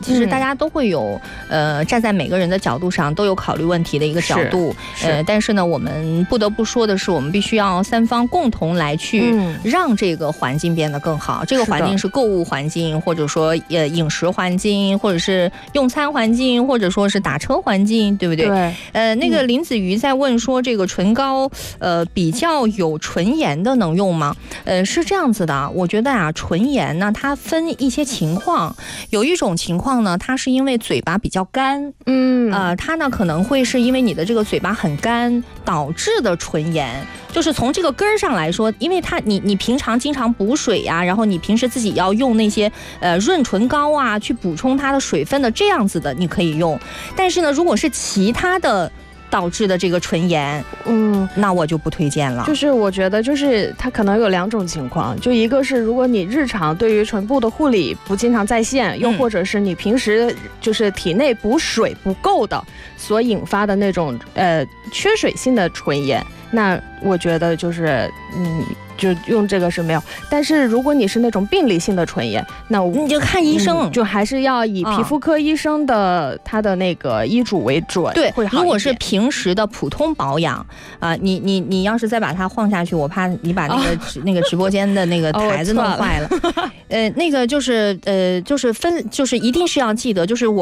其实大家都会有站在每个人的角度上都有考虑问题的一个角度，但是呢，我们不得不说的是，我们必须要三方共同来去让这个环境变得更好。这个环境是购物环境，或者说饮食环境，或者是用餐环境，或者说是打车环境，对不对？对。那个林子瑜在问说，这个唇膏比较有唇炎的能用吗？是这样子的，我觉得啊，唇炎呢，它分一些情况，有一种情况呢，它是因为嘴巴比较干，它呢可能会是因为你的这个嘴巴很干导致的唇炎。就是从这个根儿上来说，因为你平常经常补水呀，然后你平时自己要用那些润唇膏啊，去补充它的水分的，这样子的你可以用。但是呢，如果是其他的导致的这个唇炎，那我就不推荐了。 就是我觉得就是它可能有两种情况，就一个是如果你日常对于唇部的护理不经常在线，又或者是你平时就是体内补水不够的所引发的那种缺水性的唇炎，那我觉得就是就用这个是没有。但是如果你是那种病理性的唇炎，那你就看医生， 就还是要以皮肤科医生的他的那个医嘱为准。 对， 会好一点。 如果是平时的普通保养啊，你要是再把它晃下去，我怕你把那个直播间的那个台子弄坏了。那个就是一定是要记得，就是我